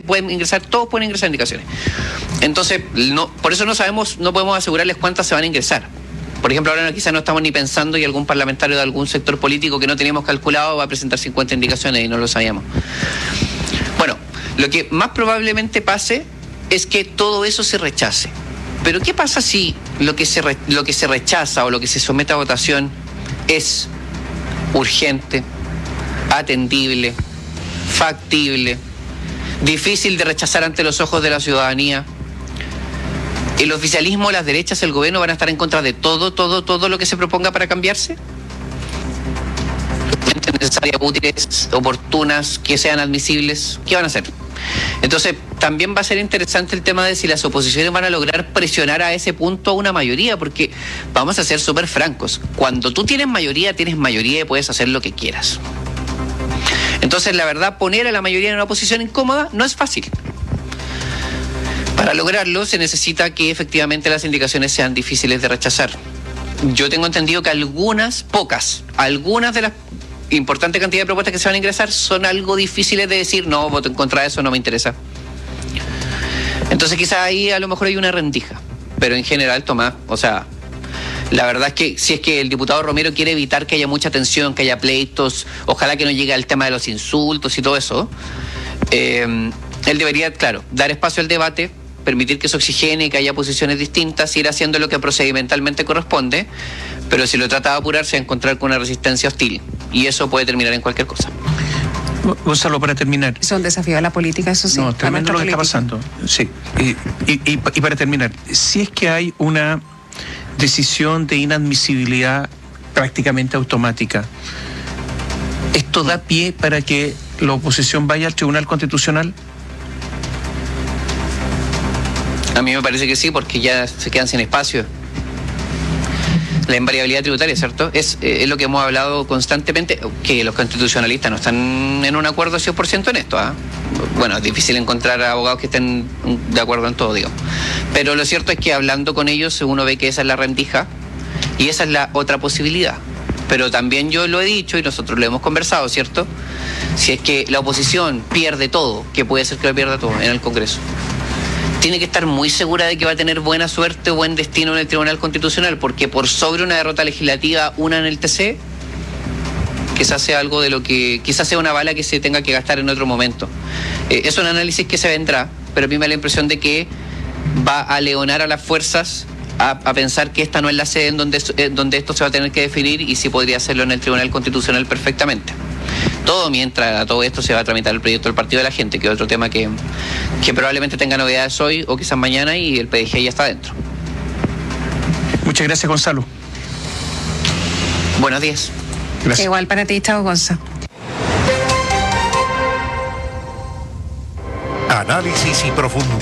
pueden ingresar, todos pueden ingresar indicaciones. Entonces, por eso no podemos asegurarles cuántas se van a ingresar. Por ejemplo, ahora quizás no estamos ni pensando y algún parlamentario de algún sector político que no teníamos calculado va a presentar 50 indicaciones y no lo sabíamos. Bueno, lo que más probablemente pase es que todo eso se rechace. Pero ¿qué pasa si lo que se rechaza o lo que se somete a votación es urgente, atendible, factible, difícil de rechazar ante los ojos de la ciudadanía? ¿El oficialismo, las derechas, el gobierno van a estar en contra de todo lo que se proponga para cambiarse? ¿Necesarias, útiles, oportunas, que sean admisibles? ¿Qué van a hacer? Entonces, también va a ser interesante el tema de si las oposiciones van a lograr presionar a ese punto a una mayoría, porque vamos a ser súper francos. Cuando tú tienes mayoría y puedes hacer lo que quieras. Entonces, la verdad, poner a la mayoría en una posición incómoda no es fácil. Para lograrlo se necesita que efectivamente las indicaciones sean difíciles de rechazar. Yo tengo entendido que algunas de las importantes cantidades de propuestas que se van a ingresar son algo difíciles de decir, no, voto en contra de eso, no me interesa. Entonces quizás ahí a lo mejor hay una rendija. Pero en general, Tomás, o sea, la verdad es que si es que el diputado Romero quiere evitar que haya mucha tensión, que haya pleitos, ojalá que no llegue al tema de los insultos y todo eso, él debería, claro, dar espacio al debate, permitir que se oxigene, que haya posiciones distintas, ir haciendo lo que procedimentalmente corresponde, pero si lo trata de apurar se va a encontrar con una resistencia hostil y eso puede terminar en cualquier cosa. Gonzalo, para terminar. Es un desafío a la política, eso sí. No, tremendo lo que está pasando. Sí. Y para terminar, si es que hay una decisión de inadmisibilidad prácticamente automática, ¿esto da pie para que la oposición vaya al Tribunal Constitucional? A mí me parece que sí, porque ya se quedan sin espacio. La invariabilidad tributaria, ¿cierto? Es lo que hemos hablado constantemente, que los constitucionalistas no están en un acuerdo 100% en esto. Bueno, es difícil encontrar abogados que estén de acuerdo en todo, digamos. Pero lo cierto es que hablando con ellos uno ve que esa es la rendija y esa es la otra posibilidad. Pero también yo lo he dicho y nosotros lo hemos conversado, ¿cierto? Si es que la oposición pierde todo, que puede ser que lo pierda todo en el Congreso, tiene que estar muy segura de que va a tener buena suerte o buen destino en el Tribunal Constitucional, porque por sobre una derrota legislativa, una en el TC, quizás sea algo de lo que, quizás sea una bala que se tenga que gastar en otro momento. Es un análisis que se vendrá, pero a mí me da la impresión de que va a leonar a las fuerzas a pensar que esta no es la sede en donde esto se va a tener que definir y sí podría hacerlo en el Tribunal Constitucional perfectamente. Todo mientras a todo esto se va a tramitar el proyecto del Partido de la Gente, que es otro tema que probablemente tenga novedades hoy o quizás mañana y el PDG ya está dentro. Muchas gracias, Gonzalo. Buenos días. Gracias. Igual para ti, chao, Gonzalo. Análisis y profundidad.